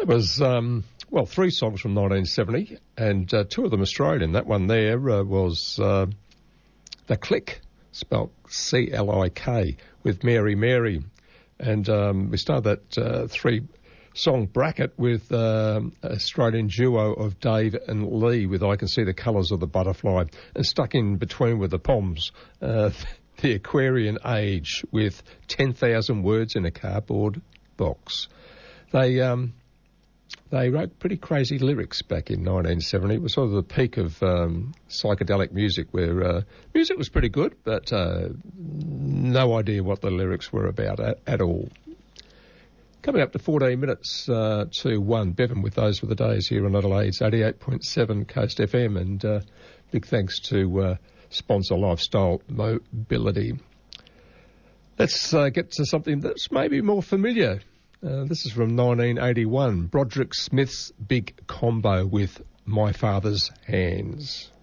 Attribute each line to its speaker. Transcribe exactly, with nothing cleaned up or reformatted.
Speaker 1: It was, um, well, three songs from nineteen seventy, and uh, two of them Australian. That one there uh, was uh, The Click, spelt C L I K, with Mary Mary. And um, we started that uh, three-song bracket with um, Australian duo of Dave and Lee with I Can See the Colours of the Butterfly, and stuck in between with the Poms, uh, The Aquarian Age with ten thousand words in a cardboard box. They um, they wrote pretty crazy lyrics back in nineteen seventy. It was sort of the peak of um, psychedelic music, where uh, music was pretty good, but uh, no idea what the lyrics were about at, at all. Coming up to fourteen minutes uh, to one, Bevan with Those Were the Days here on Adelaide's eighty-eight point seven Coast F M, and uh, big thanks to uh, sponsor Lifestyle Mobility. Let's uh, get to something that's maybe more familiar. Uh, this is from nineteen eighty-one, Broderick Smith's Big Combo with My Father's Hands.